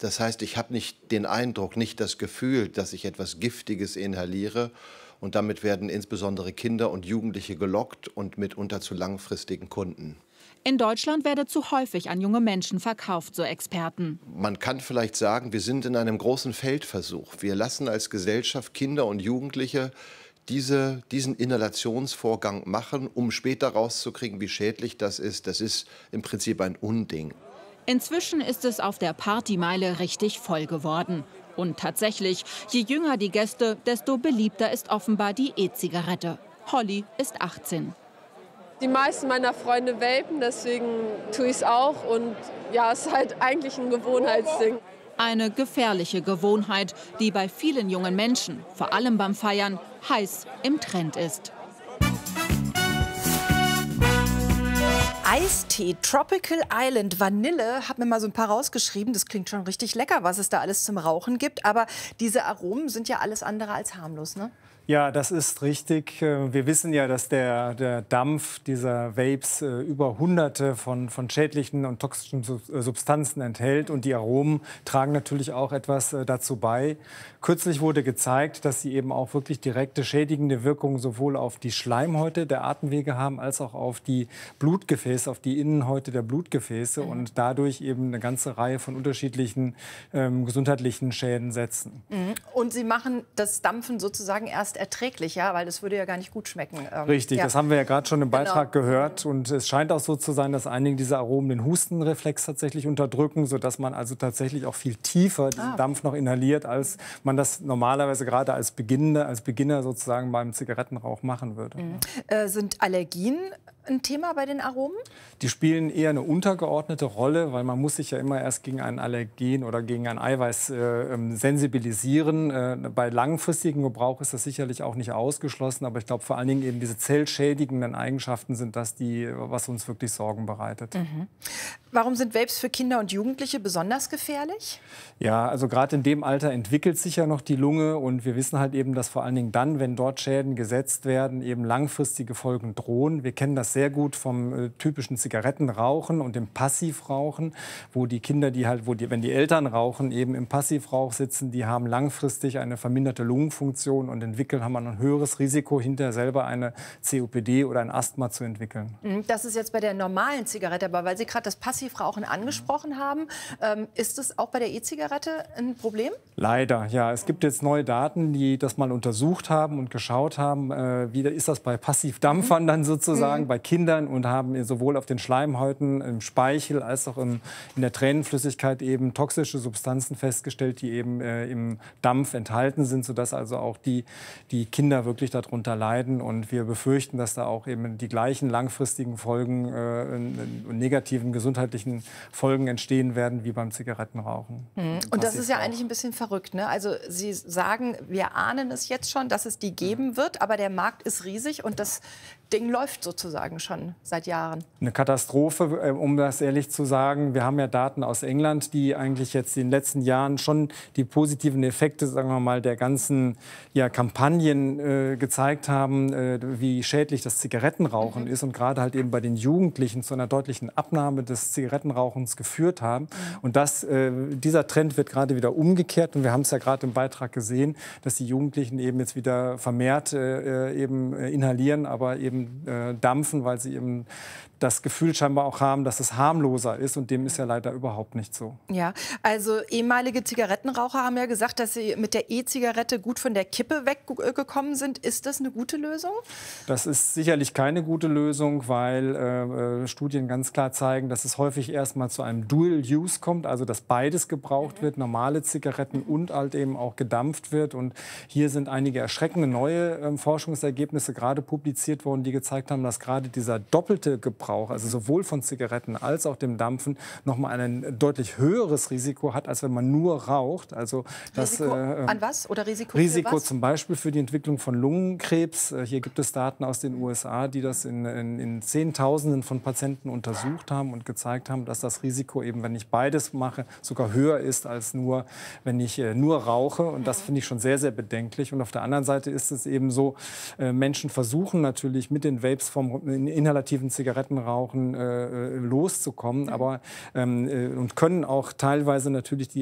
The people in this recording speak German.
Das heißt, ich habe nicht den Eindruck, nicht das Gefühl, dass ich etwas Giftiges inhaliere. Und damit werden insbesondere Kinder und Jugendliche gelockt und mitunter zu langfristigen Kunden. In Deutschland werde zu häufig an junge Menschen verkauft, so Experten. Man kann vielleicht sagen, wir sind in einem großen Feldversuch. Wir lassen als Gesellschaft Kinder und Jugendliche diesen Inhalationsvorgang machen, um später rauszukriegen, wie schädlich das ist. Das ist im Prinzip ein Unding. Inzwischen ist es auf der Partymeile richtig voll geworden. Und tatsächlich, je jünger die Gäste, desto beliebter ist offenbar die E-Zigarette. Holly ist 18. Die meisten meiner Freunde vapen, deswegen tue ich es auch. Und ja, es ist halt eigentlich ein Gewohnheitsding. Eine gefährliche Gewohnheit, die bei vielen jungen Menschen, vor allem beim Feiern, heiß im Trend ist. Eistee, Tropical Island, Vanille, habe mir mal so ein paar rausgeschrieben. Das klingt schon richtig lecker, was es da alles zum Rauchen gibt. Aber diese Aromen sind ja alles andere als harmlos, ne? Ja, das ist richtig. Wir wissen ja, dass der Dampf dieser Vapes über Hunderte von schädlichen und toxischen Substanzen enthält. Und die Aromen tragen natürlich auch etwas dazu bei. Kürzlich wurde gezeigt, dass sie eben auch wirklich direkte schädigende Wirkungen sowohl auf die Schleimhäute der Atemwege haben, als auch auf die Blutgefäße, auf die Innenhäute der Blutgefäße und dadurch eben eine ganze Reihe von unterschiedlichen gesundheitlichen Schäden setzen. Und Sie machen das Dampfen sozusagen erst erträglich, ja, weil das würde ja gar nicht gut schmecken. Richtig, ja. Das haben wir ja gerade schon im Beitrag gehört. Und es scheint auch so zu sein, dass einige dieser Aromen den Hustenreflex tatsächlich unterdrücken, sodass man also tatsächlich auch viel tiefer diesen Dampf noch inhaliert, als man das normalerweise gerade als Beginner sozusagen beim Zigarettenrauch machen würde. Sind Allergien ein Thema bei den Aromen? Die spielen eher eine untergeordnete Rolle, weil man muss sich ja immer erst gegen ein Allergen oder gegen ein Eiweiß sensibilisieren. Bei langfristigem Gebrauch ist das sicherlich auch nicht ausgeschlossen, aber ich glaube vor allen Dingen eben diese zellschädigenden Eigenschaften sind das, was uns wirklich Sorgen bereitet. Warum sind Vapes für Kinder und Jugendliche besonders gefährlich? Ja, also gerade in dem Alter entwickelt sich ja noch die Lunge und wir wissen halt eben, dass vor allen Dingen dann, wenn dort Schäden gesetzt werden, eben langfristige Folgen drohen. Wir kennen das sehr gut vom typischen Zigarettenrauchen und dem Passivrauchen, wo die Kinder, wenn die Eltern rauchen, eben im Passivrauch sitzen, die haben langfristig eine verminderte Lungenfunktion und haben ein höheres Risiko, hinterher selber eine COPD oder ein Asthma zu entwickeln. Das ist jetzt bei der normalen Zigarette, aber weil Sie gerade das Passivrauchen angesprochen haben, ist es auch bei der E-Zigarette ein Problem? Leider, ja. Es gibt jetzt neue Daten, die das mal untersucht haben und geschaut haben, wie ist das bei Passivdampfern dann sozusagen, bei Kindern, und haben sowohl auf den Schleimhäuten, im Speichel als auch in der Tränenflüssigkeit eben toxische Substanzen festgestellt, die eben im Dampf enthalten sind, sodass also auch die Kinder wirklich darunter leiden. Und wir befürchten, dass da auch eben die gleichen langfristigen Folgen und negativen gesundheitlichen Folgen entstehen werden wie beim Zigarettenrauchen. Und das ist ja eigentlich ein bisschen verrückt, ne? Also Sie sagen, wir ahnen es jetzt schon, dass es die geben wird, aber der Markt ist riesig und das Ding läuft sozusagen schon seit Jahren. Eine Katastrophe, um das ehrlich zu sagen. Wir haben ja Daten aus England, die eigentlich jetzt in den letzten Jahren schon die positiven Effekte, sagen wir mal, der ganzen Kampagnen gezeigt haben, wie schädlich das Zigarettenrauchen ist und gerade halt eben bei den Jugendlichen zu einer deutlichen Abnahme des Zigarettenrauchens geführt haben. Und dieser Trend wird gerade wieder umgekehrt. Und wir haben es ja gerade im Beitrag gesehen, dass die Jugendlichen eben jetzt wieder vermehrt inhalieren, aber eben dampfen, weil sie eben das Gefühl scheinbar auch haben, dass es harmloser ist. Und dem ist ja leider überhaupt nicht so. Ja, also ehemalige Zigarettenraucher haben ja gesagt, dass sie mit der E-Zigarette gut von der Kippe weggekommen sind. Ist das eine gute Lösung? Das ist sicherlich keine gute Lösung, weil Studien ganz klar zeigen, dass es häufig erstmal zu einem Dual-Use kommt, also dass beides gebraucht wird, normale Zigaretten und halt eben auch gedampft wird. Und hier sind einige erschreckende neue Forschungsergebnisse gerade publiziert worden, die gezeigt haben, dass gerade dieser doppelte Gebrauch, also sowohl von Zigaretten als auch dem Dampfen, nochmal ein deutlich höheres Risiko hat, als wenn man nur raucht. Also Risiko an was? Oder Risiko Risiko für was? Zum Beispiel für die Entwicklung von Lungenkrebs. Hier gibt es Daten aus den USA, die das in Zehntausenden von Patienten untersucht haben und gezeigt haben, dass das Risiko eben, wenn ich beides mache, sogar höher ist als nur, wenn ich nur rauche. Und das finde ich schon sehr, sehr bedenklich. Und auf der anderen Seite ist es eben so, Menschen versuchen natürlich mit den Vapes vom inhalativen Zigarettenrauchen loszukommen, aber und können auch teilweise natürlich die